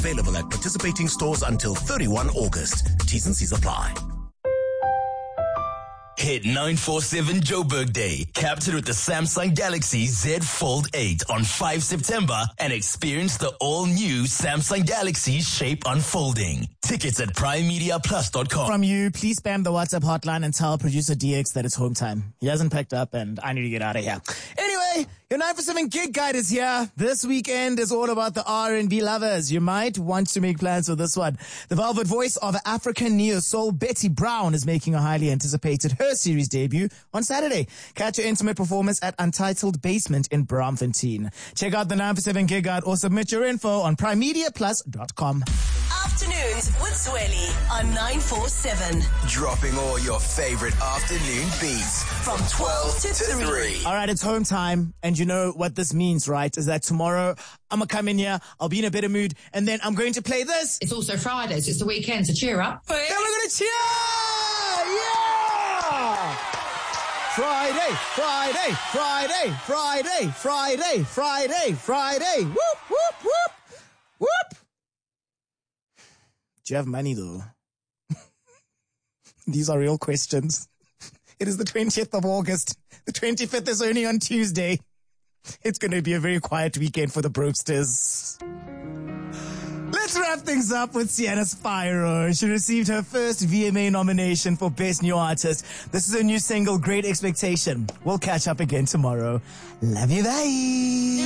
Available at participating stores until 31 August. T's and C's apply. Hit 947 Joburg Day. Captured with the Samsung Galaxy Z Fold 8 on 5 September and experience the all-new Samsung Galaxy Shape Unfolding. Tickets at primemediaplus.com. From you, please spam the WhatsApp hotline and tell producer DX that it's home time. He hasn't packed up and I need to get out of here. Anyway, your 947 Gig Guide is here. This weekend is all about the R&B lovers. You might want to make plans for this one. The velvet voice of African neo-soul Betty Brown is making a highly anticipated her series debut on Saturday. Catch her intimate performance at Untitled Basement in Braamfontein. Check out the 947 Gig Guide or submit your info on primemediaplus.com. Afternoons with Zweli on 947. Dropping all your favorite afternoon beats From 12 to 3. All right, it's home time. And you know what this means, right? Is that tomorrow I'm going to come in here, I'll be in a better mood, and then I'm going to play this. It's also Friday, so it's the weekend, so cheer up. Then we're going to cheer! Yeah! Friday, Friday, Friday, Friday, Friday, Friday, Friday. Whoop, whoop, whoop, whoop. Do you have money though? These are real questions. It is the 20th of August. The 25th is only on Tuesday. It's going to be a very quiet weekend for the Brokesters. Let's wrap things up with Sienna Spyro. She received her first VMA nomination for Best New Artist. This is her new single, Great Expectation. We'll catch up again tomorrow. Love you, bye.